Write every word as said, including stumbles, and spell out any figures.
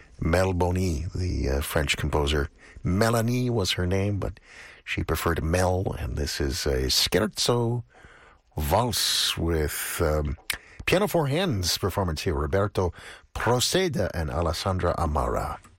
Mel Boni, the uh, French composer. Melanie was her name, but she preferred Mel, and this is a scherzo valse with um, piano for hands performance here. Roberto Proceda and Alessandra Amara.